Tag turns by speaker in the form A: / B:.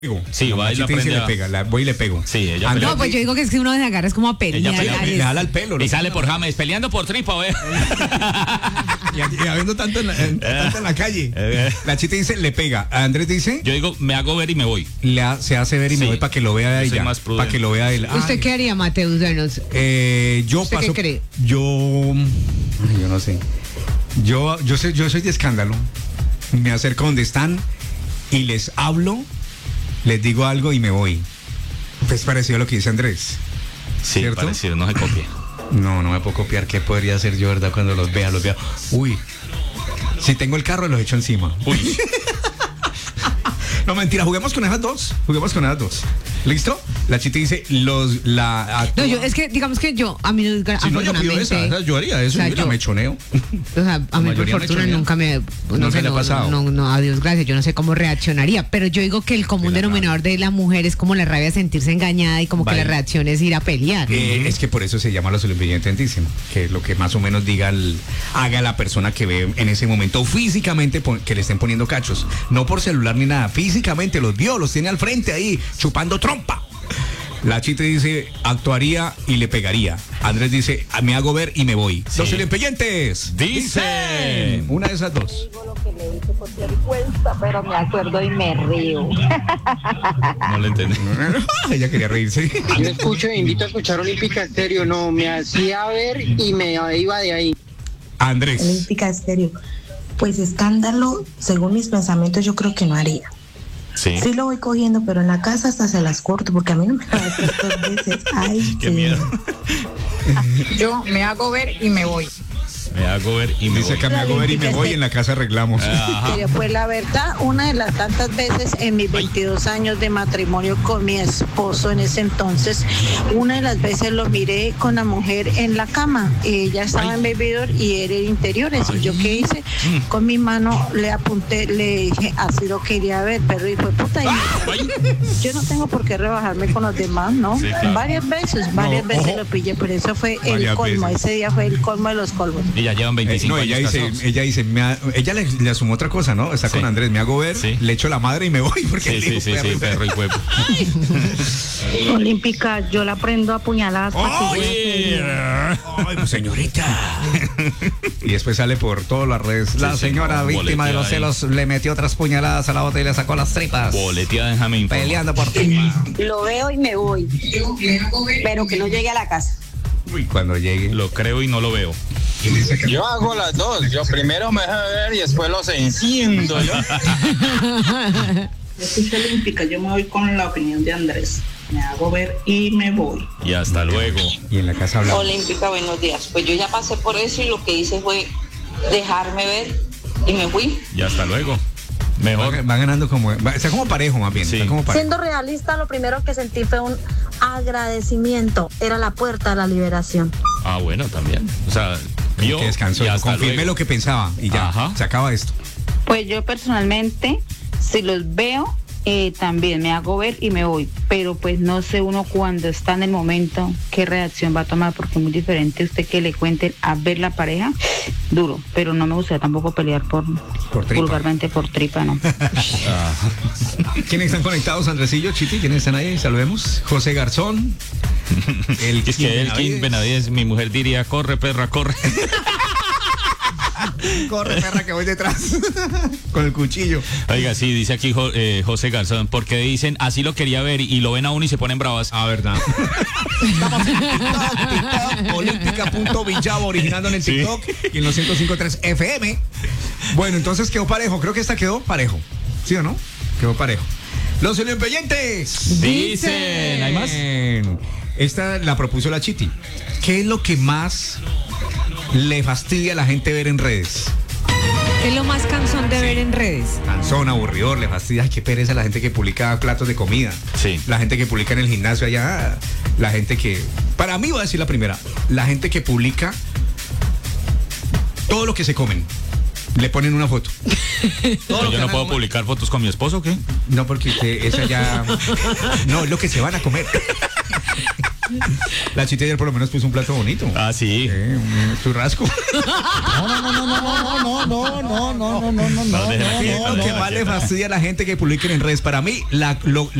A: Sí, va y la prende.
B: Le pega, voy y le pego.
A: Sí, ella
C: No, pues yo digo que es que uno se agarra es como a pelear.
B: Le jala el pelo.
A: Y sale por James, peleando por tripa, ¿ve?
B: Y habiendo tanto en la calle. La Chita dice, le pega. Andrés dice...
A: Yo digo, me hago ver y me voy.
B: Se hace ver y me voy para que lo vea ella. Para que lo vea él.
C: ¿Usted qué haría, Mateus?
B: Yo
C: ¿Usted
B: paso...
C: qué cree?
B: Yo no sé. Yo soy de escándalo. Me acerco donde están y les hablo, les digo algo y me voy. Pues parecido a lo que dice Andrés.
A: Sí,
B: ¿cierto?
A: parecido, no se copia.
B: No me puedo copiar. ¿Qué podría hacer yo, verdad? Cuando los vea. Uy, si tengo el carro, los echo encima.
A: Uy.
B: No, mentira, juguemos con esas dos. ¿Listo? La Chita dice,
C: No, es que, digamos que a mí
B: si no, yo pido esa, yo haría eso, yo la mechoneo.
C: O sea, a mí por fortuna nunca me...
B: No se le ha pasado.
C: No, a Dios gracias, yo no sé cómo reaccionaría, pero yo digo que el común denominador de la mujer es como la rabia de sentirse engañada y como que la reacción es ir a pelear.
B: Es que por eso se llama la solemnidad intentísima, que es lo que más o menos haga la persona que ve en ese momento físicamente que le estén poniendo cachos, no por celular ni nada, físicamente los vio, los tiene al frente ahí, chupando trompa. La Chita dice, actuaría y le pegaría. Andrés dice, me hago ver y me voy. Sí. Los silimpellentes
A: dicen
B: una de esas dos.
D: Digo lo que le hice por vergüenza, pero me acuerdo y me río.
A: No lo entendí.
B: Ella quería reírse.
E: Yo invito a escuchar Olímpica Estéreo. No, me hacía ver y me iba de ahí.
B: Andrés.
F: Olímpica Estéreo. Pues escándalo, según mis pensamientos, yo creo que no haría.
A: Sí
F: lo voy cogiendo, pero en la casa hasta se las corto porque a mí no me va a hacer 2 veces. Ay,
A: qué miedo.
D: Yo me hago ver y me voy.
A: Me hago ver y me
B: dice
A: voy.
B: que me hago ver y me voy y en la casa arreglamos.
D: Pues la verdad, una de las tantas veces en mis 22 años de matrimonio con mi esposo en ese entonces, una de las veces lo miré con la mujer en la cama. Ella estaba en bebedor y era en interiores. Y yo qué hice, con mi mano le apunté, le dije, así lo quería ver, pero dijo, puta, yo no tengo por qué rebajarme con los demás, ¿no?
A: Sí, claro.
D: Varias veces lo pillé, pero eso fue el colmo. Ese día fue el colmo de los colmos.
A: Y ya llevan 25 años
B: ella dice, ella le asumó otra cosa, ¿no? Está con Andrés, me hago ver, le echo la madre y me voy porque
A: sí, perro y huevo.
D: Olímpica, yo la prendo a puñaladas.
B: Ay, señorita. Y después sale por todas las redes. La señora víctima de los celos le metió otras puñaladas a la otra y le sacó las tripas.
A: Boleteada en Jamín.
B: Peleando por tripas.
D: Lo veo y me voy. Pero que no llegue a la casa.
B: Uy, cuando llegue.
A: Lo creo y no lo veo.
E: Yo hago las dos. Yo primero me dejo ver y después los enciendo. Yo
G: escucho Olímpica, yo me voy con la opinión de Andrés. Me hago ver y me voy.
A: Y hasta luego.
B: Y en la casa hablamos.
H: Olímpica, buenos días. Pues yo ya pasé por eso y lo que hice fue dejarme ver y me fui.
A: Y hasta luego. Mejor.
B: Va ganando está como parejo más bien.
A: Sí.
B: Está como parejo.
F: Siendo realista, lo primero que sentí fue un agradecimiento. Era la puerta a la liberación.
A: Ah, bueno, también. O sea,
B: yo que descansó. Confirme lo que pensaba y ya.
A: Ajá.
B: Se acaba esto.
I: Pues yo personalmente, si los veo, también me hago ver y me voy, pero pues no sé uno cuando está en el momento qué reacción va a tomar, porque es muy diferente usted que le cuenten a ver la pareja, duro, pero no me gusta tampoco pelear por tripa. Vulgarmente por tripa, ¿no?
B: ¿Quiénes están conectados, Andresillo, Chiti? ¿Quiénes están ahí? Saludemos. José Garzón.
A: Es que el King Benavides, mi mujer diría, corre perra, corre.
B: Corre, perra, que voy detrás. Con el cuchillo.
A: Oiga, sí, dice aquí José Garzón, porque dicen, así lo quería ver, y lo ven a uno y se ponen bravas.
B: Ah, verdad. Estamos en TikTok, olímpica.villavo, originando en el TikTok y en los 105.3 FM. Bueno, entonces quedó parejo. Creo que esta quedó parejo. ¿Sí o no? Quedó parejo. Los silimpellentes
A: dicen. ¿Hay más?
B: Esta la propuso la Chiti. ¿Qué es lo que más le fastidia a la gente ver en redes?
C: ¿Qué es lo más cansón de ver en redes?
B: Cansón, aburridor, le fastidia. Ay, qué pereza la gente que publica platos de comida.
A: Sí.
B: La gente que publica en el gimnasio allá. La gente que... Para mí voy a decir la primera. La gente que publica todo lo que se comen. Le ponen una foto.
A: ¿Yo no puedo publicar fotos con mi esposo o qué?
B: No, porque esa ya... No, es lo que se van a comer. La Chita ayer por lo menos puso un plato bonito.
A: Ah, sí.
B: Un churrasco.
A: No,
B: Lo que más le fastidia a la gente que publiquen en redes. Para mí,